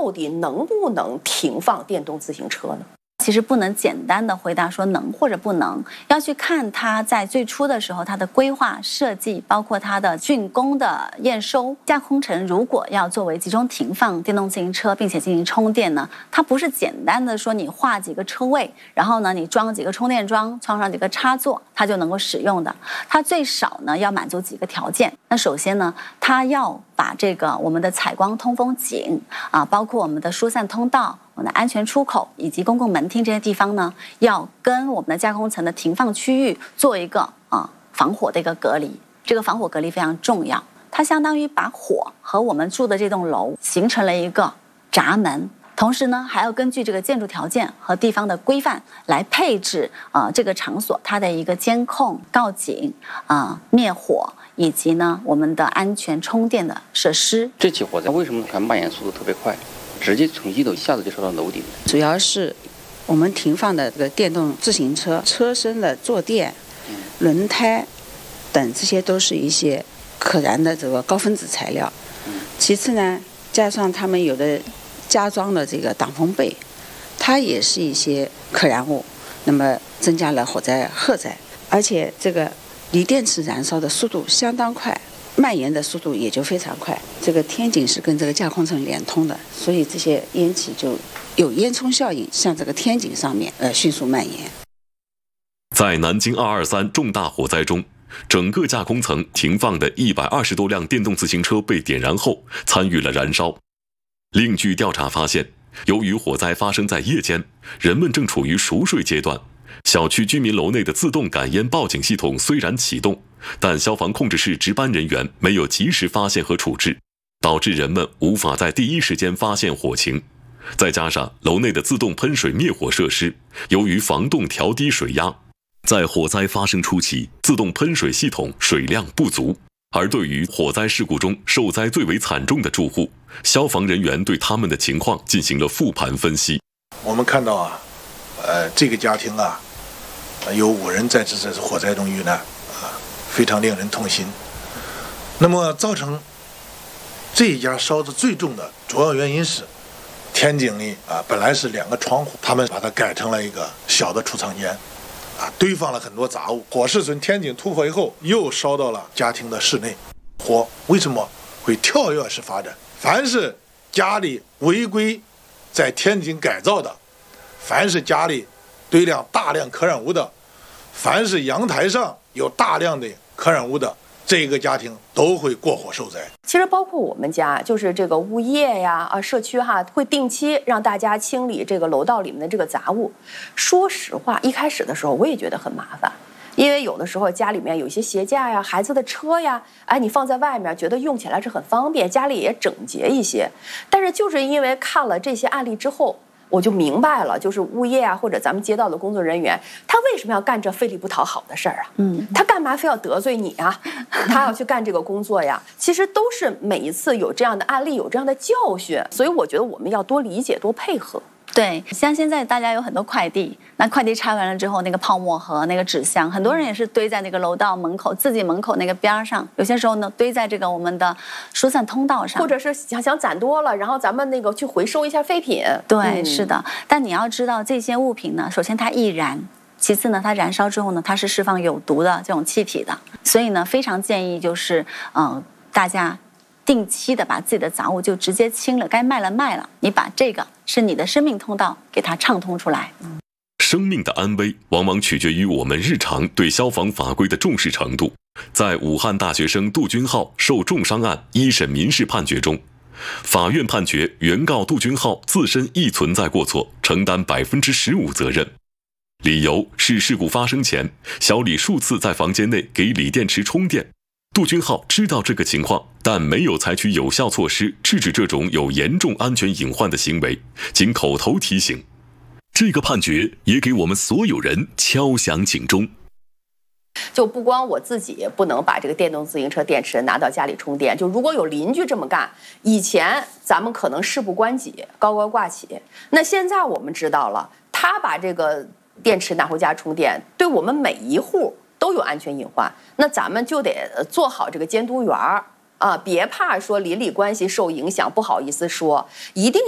到底能不能停放电动自行车呢？ 其实不能简单的回答说能或者不能，要去看它在最初的时候它的规划设计，包括它的竣工的验收。架空层如果要作为集中停放电动自行车并且进行充电呢，它不是简单的说你画几个车位，然后呢你装几个充电桩，装上几个插座，它就能够使用的。它最少呢要满足几个条件。那首先呢，它要把这个我们的采光通风井包括我们的疏散通道、我们的安全出口以及公共门厅这些地方呢，要跟我们的架空层的停放区域做一个防火的一个隔离。这个防火隔离非常重要，它相当于把火和我们住的这栋楼形成了一个闸门。同时呢，还要根据这个建筑条件和地方的规范来配置这个场所它的一个监控、告警灭火以及呢我们的安全充电的设施。 这起火灾为什么它蔓延速度特别快，直接从一楼一下子就烧到楼顶？ 主要是我们停放的这个电动自行车车身的坐垫、轮胎等，这些都是一些可燃的这个高分子材料。其次呢，加上他们有的加装了这个挡风被，它也是一些可燃物，那么增加了火灾荷载。而且这个锂电池燃烧的速度相当快，蔓延的速度也就非常快。这个天井是跟这个架空层连通的，所以这些烟气就有烟囱效应，向这个天井上面迅速蔓延。 在南京223重大火灾中，整个架空层停放的120多辆电动自行车被点燃后参与了燃烧。另据调查发现，由于火灾发生在夜间，人们正处于熟睡阶段，小区居民楼内的自动感烟报警系统虽然启动，但消防控制室值班人员没有及时发现和处置，导致人们无法在第一时间发现火情。再加上楼内的自动喷水灭火设施由于防冻调低水压，在火灾发生初期，自动喷水系统水量不足。而对于火灾事故中受灾最为惨重的住户，消防人员对他们的情况进行了复盘分析。 我们看到这个家庭有5人在这次火灾中遇难非常令人痛心。那么造成这一家烧得最重的主要原因是天井里本来是2个窗户，他们把它改成了一个小的储藏间堆放了很多杂物。火势从天井突破以后，又烧到了家庭的室内。火为什么会跳跃式发展？凡是家里违规在天井改造的，凡是家里堆量大量可燃物的，凡是阳台上有大量的可燃物的，这个家庭都会过火受灾。 其实包括我们家，就是这个物业呀、社区会定期让大家清理这个楼道里面的这个杂物。说实话，一开始的时候我也觉得很麻烦，因为有的时候家里面有一些鞋架呀、孩子的车呀，你放在外面，觉得用起来是很方便，家里也整洁一些。但是就是因为看了这些案例之后，我就明白了，就是物业或者咱们街道的工作人员，他为什么要干这费力不讨好的事儿他干嘛非要得罪你他要去干这个工作呀？其实都是每一次有这样的案例，有这样的教训，所以我觉得我们要多理解、多配合。 对，像现在大家有很多快递，那快递拆完了之后，那个泡沫和那个纸箱，很多人也是堆在那个楼道门口、自己门口那个边上，有些时候呢堆在这个我们的疏散通道上， 或者是想攒多了，然后咱们那个去回收一下废品。 对，是的。但你要知道，这些物品呢，首先它易燃，其次呢，它燃烧之后呢，它是释放有毒的这种气体的，所以呢，非常建议就是大家定期的把自己的杂物就直接清了，该卖了卖了，你把这个是你的生命通道给它畅通出来。 生命的安危往往取决于我们日常对消防法规的重视程度。在武汉大学生杜军浩受重伤案一审民事判决中，法院判决原告杜军浩自身亦存在过错，承担15%责任。理由是事故发生前，小李数次在房间内给锂电池充电。杜军浩知道这个情况，但没有采取有效措施制止这种有严重安全隐患的行为，仅口头提醒。这个判决也给我们所有人敲响警钟。 就不光我自己不能把这个电动自行车电池拿到家里充电，就如果有邻居这么干，以前咱们可能事不关己，高高挂起。那现在我们知道了，他把这个电池拿回家充电，对我们每一户都有安全隐患，那咱们就得做好这个监督员别怕说邻里关系受影响，不好意思说，一定